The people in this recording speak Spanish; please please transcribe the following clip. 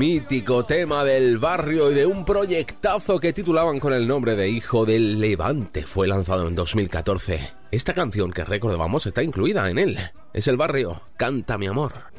mítico tema del Barrio y de un proyectazo que titulaban con el nombre de Hijo del Levante. Fue lanzado en 2014. Esta canción que recordábamos está incluida en él. Es El Barrio, Canta mi amor.